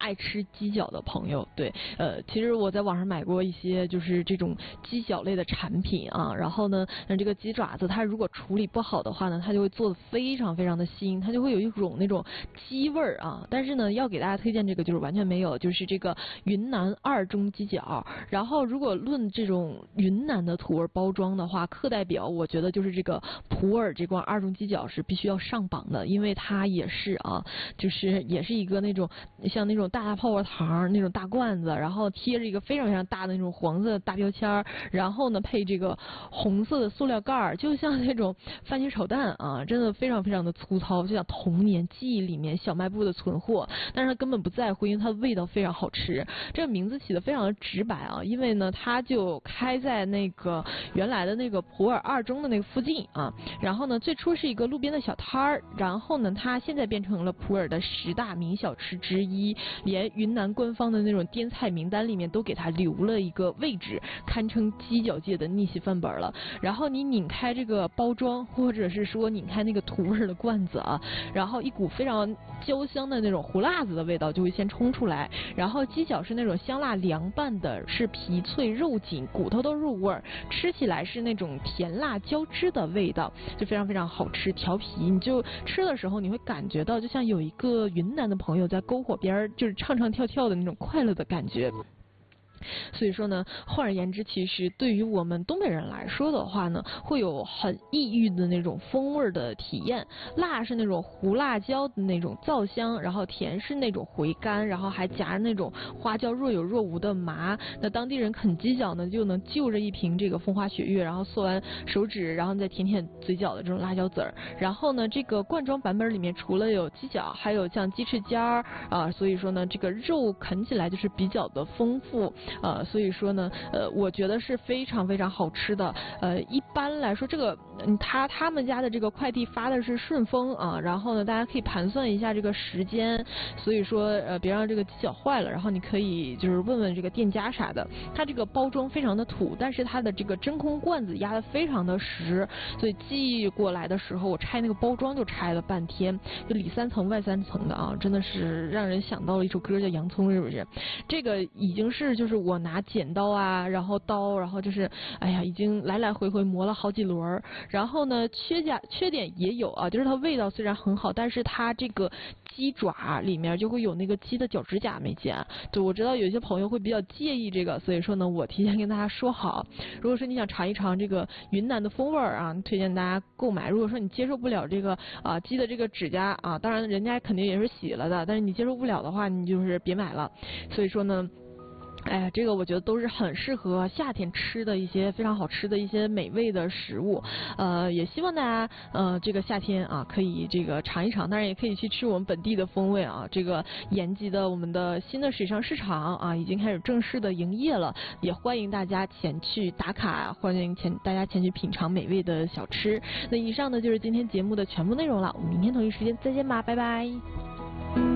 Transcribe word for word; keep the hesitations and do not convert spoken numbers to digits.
爱吃鸡脚的朋友，对，呃，其实我在网上买过一些就是这种鸡脚类的产品啊，然后呢，那这个鸡爪子它如果处理不好的话呢，它就会做的非常非常的腥，它就会有一种那种鸡味儿啊。但是呢，要给大家推荐这个就是完全没有，就是这个云南二中鸡脚。然后如果论这种云南的土味包装的话，课代表我觉得就是这个普洱这罐二中鸡脚是必须要上榜的，因为它也是啊，就是也是一个那种像那种大大泡泡糖那种大罐子，然后贴着一个非常非常大的那种黄色的大标签，然后呢配这个红色的塑料盖，就像那种番茄炒蛋啊，真的非常非常的粗糙，就像童年记忆里面小卖部的存货，但是他根本不在乎，因为它的味道非常好吃。这个名字起的非常的直白啊，因为呢它就开在那个原来的那个普洱二中的那个附近啊，然后呢最初是一个路边的小摊儿，然后呢它现在变成了普洱的十大名小吃之一，连云南官方的那种滇菜名单里面都给它留了一个位置，堪称鸡脚界的逆袭范本了。然后你拧开这个包装，或者是说拧开那个土味的罐子啊，然后一股非常焦香的那种胡辣子的味道就会先冲出来，然后鸡脚是那种香辣凉拌的，是皮脆肉紧，骨头都入味儿，吃起来是那种甜辣交织的味道，就非常非常好吃。调皮，你就吃的时候你会感觉到就像有一个云南的朋友在篝火边就是唱唱跳跳的那种快乐的感觉。所以说呢，换而言之，其实对于我们东北人来说的话呢，会有很异域的那种风味的体验。辣是那种胡辣椒的那种皂香，然后甜是那种回甘，然后还夹着那种花椒若有若无的麻。那当地人啃鸡脚呢，就能就着一瓶这个风花雪月，然后嗦完手指，然后再舔舔嘴角的这种辣椒籽儿。然后呢，这个罐装版本里面除了有鸡脚，还有像鸡翅尖儿啊，所以说呢，这个肉啃起来就是比较的丰富。呃，所以说呢，呃，我觉得是非常非常好吃的。呃，一般来说，这个嗯，他他们家的这个快递发的是顺丰啊，然后呢，大家可以盘算一下这个时间，所以说呃，别让这个鸡脚坏了。然后你可以就是问问这个店家啥的。它这个包装非常的土，但是它的这个真空罐子压得非常的实，所以寄过来的时候，我拆那个包装就拆了半天，就里三层外三层的啊，真的是让人想到了一首歌叫《洋葱》，是不是？这个已经是就是我拿剪刀啊，然后刀，然后就是哎呀，已经来来回回磨了好几轮。然后呢，缺价缺点也有啊，就是它味道虽然很好，但是它这个鸡爪里面就会有那个鸡的脚趾甲没剪。对，我知道有些朋友会比较介意这个，所以说呢，我提前跟大家说好，如果说你想尝一尝这个云南的风味啊，推荐大家购买。如果说你接受不了这个啊鸡的这个指甲啊，当然人家肯定也是洗了的，但是你接受不了的话，你就是别买了。所以说呢。哎呀，这个我觉得都是很适合夏天吃的一些非常好吃的一些美味的食物，呃，也希望大家呃这个夏天啊可以这个尝一尝，当然也可以去吃我们本地的风味啊。这个延吉的我们的新的水上市场啊已经开始正式的营业了，也欢迎大家前去打卡，欢迎前大家前去品尝美味的小吃。那以上呢就是今天节目的全部内容了，我们明天同一时间再见吧，拜拜。